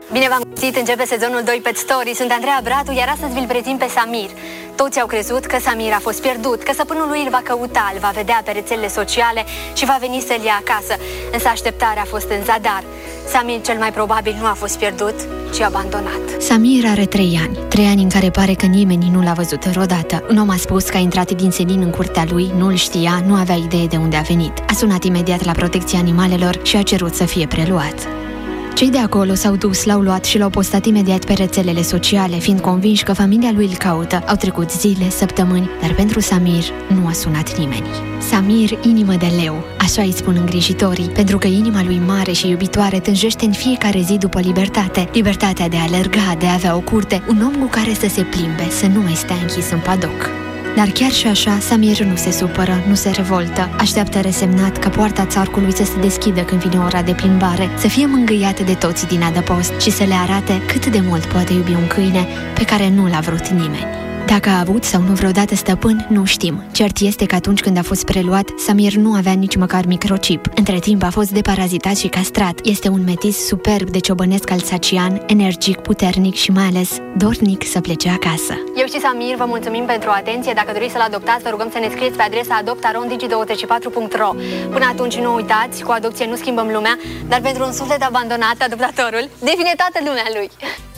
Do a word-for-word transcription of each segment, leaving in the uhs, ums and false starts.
Bine v-am găsit, începe sezonul doi Pet Story. Sunt Andreea Bratu, iar astăzi vi-l prezint pe Samir. Toți au crezut că Samir a fost pierdut, că stăpânul lui îl va căuta, îl va vedea pe rețelele sociale și va veni să-l ia acasă. Însă așteptarea a fost în zadar. Samir cel mai probabil nu a fost pierdut, ci abandonat. Samir are trei ani. Trei ani în care pare că nimeni nu l-a văzut vreodată. Un om a spus că a intrat din senin în curtea lui, nu îl știa, nu avea idee de unde a venit. A sunat imediat la protecția animalelor și a cerut să fie preluat. Cei de acolo s-au dus, l-au luat și l-au postat imediat pe rețelele sociale, fiind convinși că familia lui îl caută. Au trecut zile, săptămâni, dar pentru Samir nu a sunat nimeni. Samir, inimă de leu, așa îi spun îngrijitorii, pentru că inima lui mare și iubitoare tânjește în fiecare zi după libertate. Libertatea de a alerga, de a avea o curte, un om cu care să se plimbe, să nu mai stea închis în padoc. Dar chiar și așa, Samir nu se supără, nu se revoltă. Așteaptă resemnat ca poarta țarcului să se deschidă când vine ora de plimbare, să fie mângâiat de toți din adăpost și să le arate cât de mult poate iubi un câine pe care nu l-a vrut nimeni. Dacă a avut sau nu vreodată stăpân, nu știm. Cert este că atunci când a fost preluat, Samir nu avea nici măcar microchip. Între timp a fost deparazitat și castrat. Este un metis superb de ciobănesc alsacian, energic, puternic și mai ales dornic să plece acasă. Eu și Samir vă mulțumim pentru atenție. Dacă doriți să-l adoptați, vă rugăm să ne scrieți pe adresa adopt arond digi douăzeci și patru punct ro. Până atunci nu uitați, cu adopție nu schimbăm lumea, dar pentru un suflet abandonat, adoptatorul devine toată lumea lui.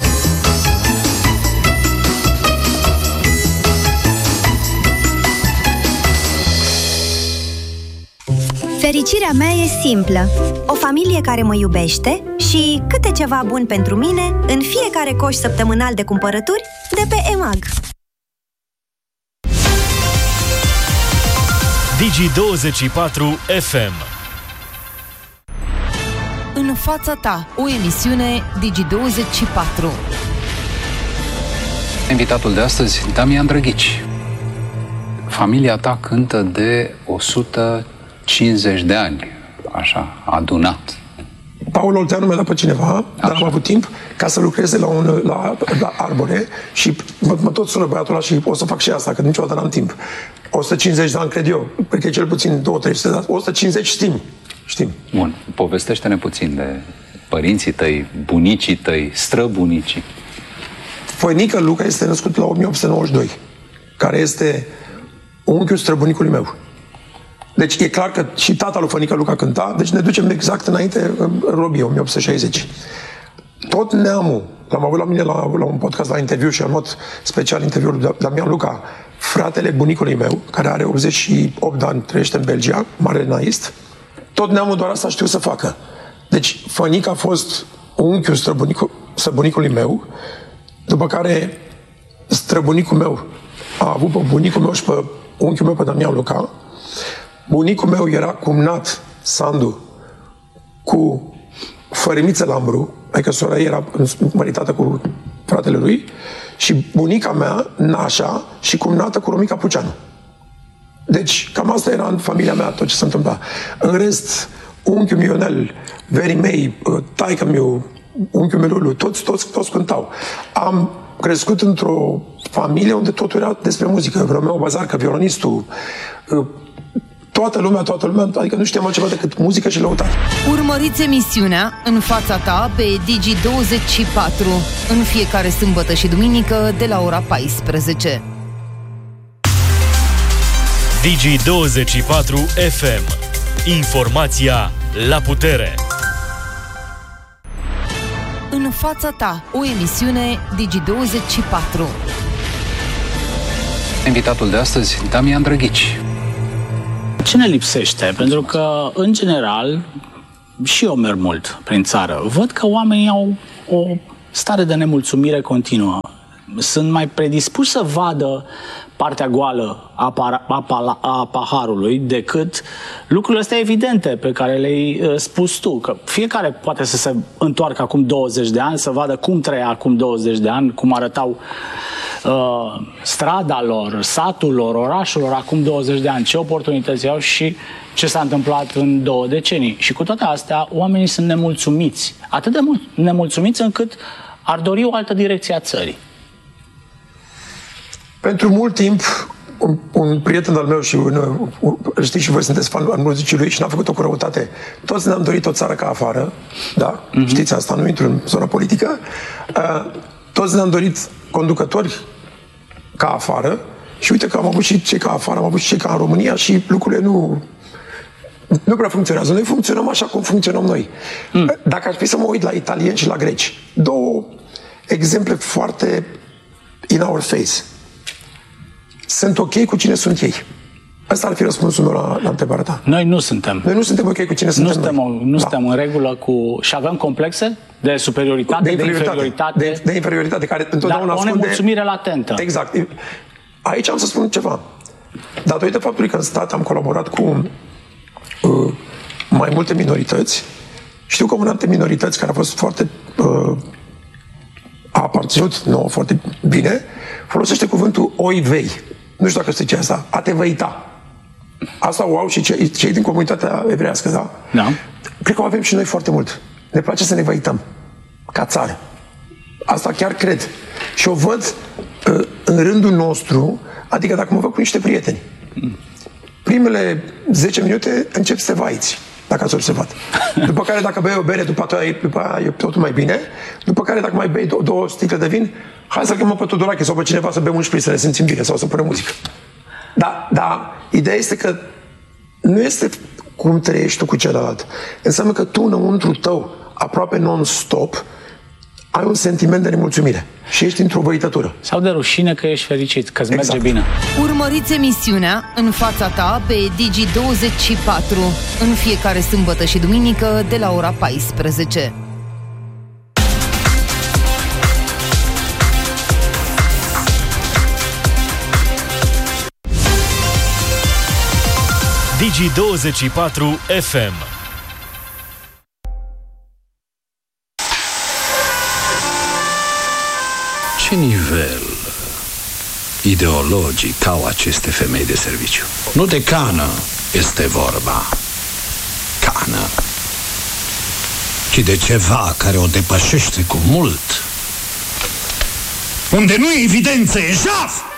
Fericirea mea e simplă. O familie care mă iubește și câte ceva bun pentru mine în fiecare coș săptămânal de cumpărături de pe E M A G. Digi douăzeci și patru F M. În fața ta, o emisiune Digi douăzeci și patru. Invitatul de astăzi, Damian Drăghici. Familia ta cântă de o sută cincizeci de ani, așa, adunat. Paul Olteanu mi-a dat pe cineva, așa. Dar am avut timp ca să lucreze la, un, la, la Arbore și mă, mă tot sună băiatul ăla și o să fac și asta, că niciodată n-am timp. o sută cincizeci de ani, cred eu, cred că e cel puțin două trei sute, dar o sută cincizeci știm. știm. Bun, povestește-ne puțin de părinții tăi, bunicii tăi, străbunicii. Făinică Luca este născut la o mie opt sute nouăzeci și doi, care este unchiul străbunicului meu. Deci e clar că și tata lui Fănică Luca cânta, deci ne ducem exact înainte în Robie, o mie opt sute șaizeci. Tot neamul, l-am avut la mine la, la un podcast, la interviu și am luat special interviul de Damian Luca, fratele bunicului meu, care are optzeci și opt de ani, trăiește în Belgia, mare naist, tot neamul doar asta știu să facă. Deci Fănică a fost unchiul străbunicul, străbunicului meu, după care străbunicul meu a avut pe bunicul meu și pe unchiul meu, pe Damian Luca. Bunicul meu era cumnat, Sandu, cu Fărimiță Lambru, adică sora ei era măritată cu fratele lui, și bunica mea, Nașa, și cumnată cu Romica Puceanu. Deci, cam asta era în familia mea, tot ce se întâmpla. În rest, unchiul meu Ionel, verii mei, taică meu, unchiul meu Lulu, toți, toți, toți cântau. Am crescut într-o familie unde totul era despre muzică. Romeo Bazarcă, violonistul, toată lumea, toată lumea, adică nu știam altceva decât muzică și lăutare. Urmăriți emisiunea În fața ta pe Digi douăzeci și patru în fiecare sâmbătă și duminică de la ora paisprezece. Digi douăzeci și patru F M. Informația la putere. În fața ta, o emisiune Digi douăzeci și patru. Invitatul de astăzi, Damian Drăghici. Ce ne lipsește? Pentru că, în general, și eu merg mult prin țară, văd că oamenii au o stare de nemulțumire continuă. Sunt mai predispuși să vadă partea goală a, par- a, pala- a paharului decât lucrurile astea evidente pe care le-ai uh, spus tu. Că fiecare poate să se întoarcă acum douăzeci de ani, să vadă cum trăia acum douăzeci de ani, cum arătau uh, strada lor, satul lor, orașul lor acum douăzeci de ani, ce oportunități au și ce s-a întâmplat în două decenii. Și cu toate astea, oamenii sunt nemulțumiți. Atât de mult nemulțumiți încât ar dori o altă direcție a țării. Pentru mult timp, un, un prieten al meu și un, un, știți și voi sunteți fan al muzicii lui și n-a făcut-o cu răutate. Toți ne-am dorit o țară ca afară, da? Mm-hmm. Știți asta, nu intru în zona politică. Uh, toți ne-am dorit conducători ca afară și uite că am avut și cei ca afară, am avut și cei ca în România și lucrurile nu... Nu prea funcționează. Noi funcționăm așa cum funcționăm noi. Mm. Dacă ar fi să mă uit la italieni și la greci, două exemple foarte in our face. Sunt ok cu cine sunt ei. Asta ar fi răspunsul meu la, la întrebarea ta. Noi nu suntem. Noi nu suntem ok cu cine nu suntem suntem, noi. Nu da. suntem în regulă cu... Și avem complexe de superioritate, de inferioritate. De inferioritate, de, de inferioritate care întotdeauna dar o ascunde... nemulțumire latentă. Exact. Aici am să spun ceva. Datorită faptului că în stat am colaborat cu uh, mai multe minorități, știu că una dintre minorități care a fost foarte... Uh, a aparținut nouă foarte bine, folosește cuvântul oivei. Nu știu dacă știi ce asta. A te văita. Asta o au și cei, cei din comunitatea evreiască, da? Da. Cred că o avem și noi foarte mult. Ne place să ne văităm. Ca țară. Asta chiar cred. Și o văd uh, în rândul nostru, adică dacă mă văd cu niște prieteni. Primele zece minute încep să te vaiți, dacă ați observat. După care dacă bei o bere, după aia, după aia e totul mai bine. După care dacă mai bei două, două sticle de vin, hai să chemăm pe Tudorache sau pe cineva să bem un șpriț, să ne simțim bine sau să punem muzică. Dar da, ideea este că nu este cum trăiești tu cu celălalt. Înseamnă că tu, înăuntru tău, aproape non-stop, ai un sentiment de nemulțumire și ești într-o văitătură. Sau de rușine că ești fericit, că îți exact. merge bine. Urmăriți emisiunea În fața ta pe Digi douăzeci și patru în fiecare sâmbătă și duminică de la ora paisprezece. Digi douăzeci și patru F M. Ce nivel ideologic au aceste femei de serviciu? Nu de cană este vorba, cană, ci de ceva care o depășește cu mult. Unde nu e evidență, e jaf!